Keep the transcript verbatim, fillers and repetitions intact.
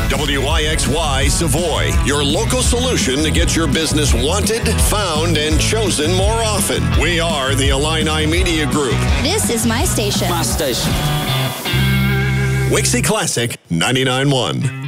W I X Y Savoy, your local solution to get your business wanted, found, and chosen more often. We are the Illini Media Group. This is my station. My station. Wixie Classic ninety-nine point one.